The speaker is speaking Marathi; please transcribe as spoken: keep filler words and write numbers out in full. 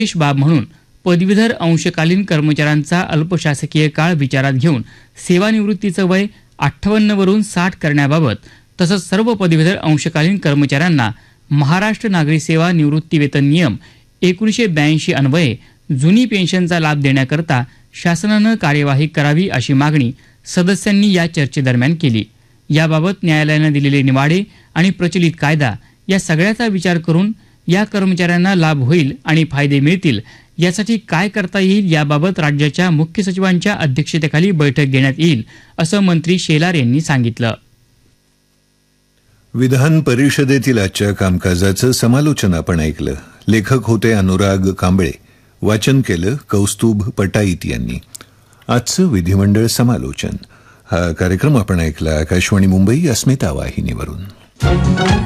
विशेष बाब म्हणून पदवीधर अंशकालीन कर्मचाऱ्यांचा अल्पशासकीय काळ विचारात घेऊन सेवानिवृत्तीचं वय अठ्ठावन्न वरून साठ करण्याबाबत तसंच सर्व पदवीधर अंशकालीन कर्मचाऱ्यांना महाराष्ट्र नागरी सेवा निवृत्ती वेतन नियम एकोणीसशे ब्याऐंशी अन्वये जुनी पेन्शनचा लाभ देण्याकरता शासनानं कार्यवाही करावी अशी मागणी सदस्यांनी या चर्चेदरम्यान केली। याबाबत न्यायालयानं दिलेले निवाडे आणि प्रचलित कायदा या सगळ्याचा विचार करून या कर्मचाऱ्यांना लाभ होईल आणि फायदे मिळतील यासाठी काय करता येईल याबाबत राज्याच्या मुख्य सचिवांच्या अध्यक्षतेखाली बैठक घेण्यात येईल असं मंत्री शेलार यांनी सांगितलं। विधान परिषदेतील आजच्या कामकाजाचं समालोचन आपण ऐकलं। लेखक होते अनुराग कांबळे, वाचन केलं कौस्तुभ पटाईत यांनी। आजचं विधिमंडळ समालोचन हा कार्यक्रम आपण ऐकला आकाशवाणी मुंबई अस्मिता वाहिनीवरून।